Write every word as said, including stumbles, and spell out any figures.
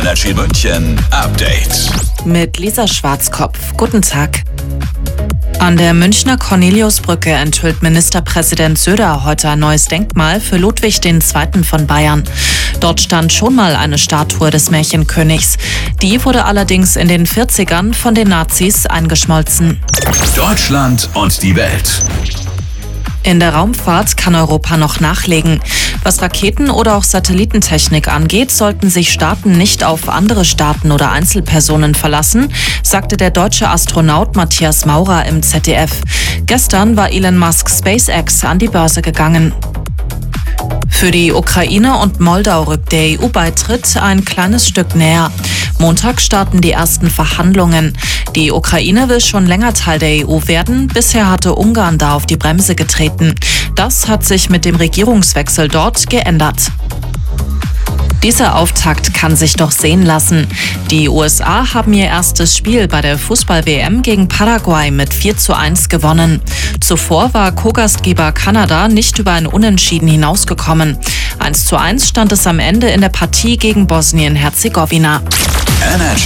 Energy München Update. Mit Lisa Schwarzkopf. Guten Tag. An der Münchner Corneliusbrücke enthüllt Ministerpräsident Söder heute ein neues Denkmal für Ludwig der Zweite. von Bayern. Dort stand schon mal eine Statue des Märchenkönigs. Die wurde allerdings in den vierzigern von den Nazis eingeschmolzen. Deutschland und die Welt. In der Raumfahrt kann Europa noch nachlegen. Was Raketen- oder auch Satellitentechnik angeht, sollten sich Staaten nicht auf andere Staaten oder Einzelpersonen verlassen, sagte der deutsche Astronaut Matthias Maurer im Z D F. Gestern war Elon Musk SpaceX an die Börse gegangen. Für die Ukraine und Moldau rückt der E U-Beitritt ein kleines Stück näher. Montag starten die ersten Verhandlungen. Die Ukraine will schon länger Teil der E U werden. Bisher hatte Ungarn da auf die Bremse getreten. Das hat sich mit dem Regierungswechsel dort geändert. Dieser Auftakt kann sich doch sehen lassen. Die U S A haben ihr erstes Spiel bei der Fußball-W M gegen Paraguay mit vier zu eins gewonnen. Zuvor war Co-Gastgeber Kanada nicht über ein Unentschieden hinausgekommen. eins zu eins stand es am Ende in der Partie gegen Bosnien-Herzegowina. Energy